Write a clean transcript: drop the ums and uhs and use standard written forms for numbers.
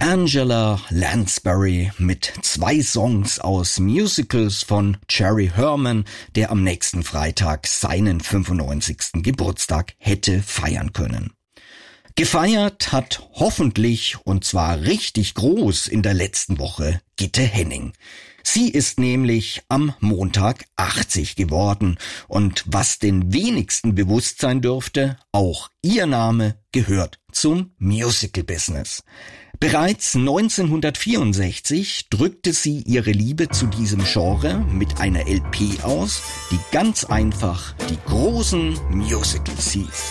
Angela Lansbury mit 2 Songs aus Musicals von Jerry Herman, der am nächsten Freitag seinen 95. Geburtstag hätte feiern können. Gefeiert hat hoffentlich, und zwar richtig groß, in der letzten Woche Gitte Henning. Sie ist nämlich am Montag 80 geworden und was den wenigsten bewusst sein dürfte, auch ihr Name gehört zum Musical-Business. Bereits 1964 drückte sie ihre Liebe zu diesem Genre mit einer LP aus, die ganz einfach die großen Musicals hieß.